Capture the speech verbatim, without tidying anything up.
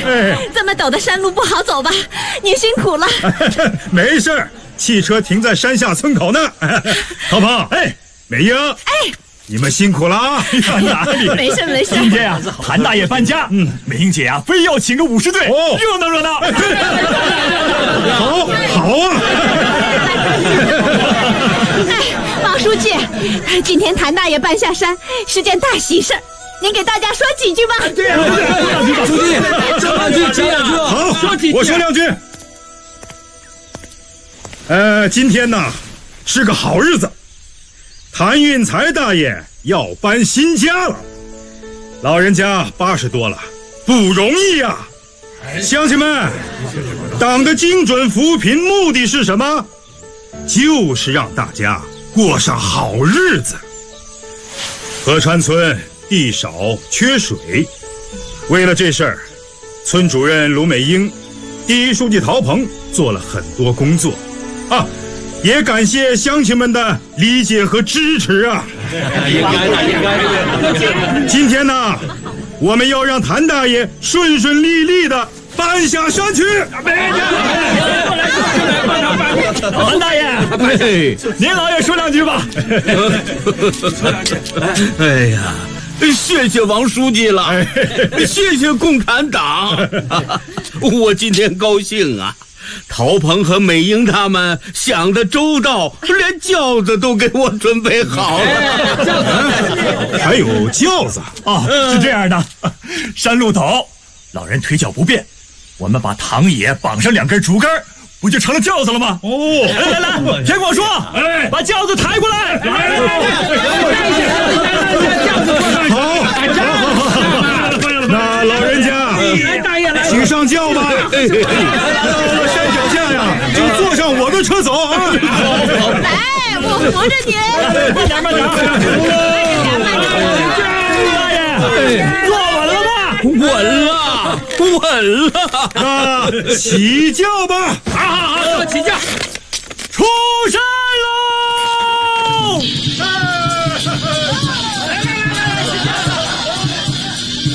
这么陡的山路不好走吧？您辛苦了。 没事，汽车停在山下村口呢。陶鹏，哎，美英， 哎， 你们辛苦了啊！ 哪里？ 没事没事。 今天啊，谭大爷搬家，嗯，美英姐啊，非要请个舞狮队， 哦， 热闹热闹。 好，好啊！ 哎，王书记，今天谭大爷搬下山是件大喜事，您给大家说几句吧。 对呀，王书记，说两句，说两句。 好， 说几句。 我说两句。呃，今天呢是个好日子，谭运才大爷要搬新家了。老人家八十多了，不容易呀、啊。乡亲们，党的精准扶贫目的是什么？就是让大家过上好日子。河川村地少缺水，为了这事儿，村主任卢美英、第一书记陶鹏做了很多工作啊，也感谢乡亲们的理解和支持啊。 应该的，应该的。 今天呢，我们要让谭大爷顺顺利利的搬下山去。 谭大爷，您老也说两句吧。 哎呀，谢谢王书记了，谢谢共产党。我今天高兴啊，陶鹏和美英他们想得周到，连轿子都给我准备好了。 还有轿子啊？是这样的，山路陡，老人腿脚不便，我们把唐野绑上两根竹竿，不就成了轿子了吗？ 哦， 来来来，田广说，哎，把轿子抬过来。来， 好，好，好，好。那老人家，请上轿吧。到了山脚下呀，就坐上我的车走啊。 来，我扶着您。 慢点，慢点。大爷，坐稳了吗？ 稳了，稳了。 那起轿吧。 好好好，起轿。 出山喽！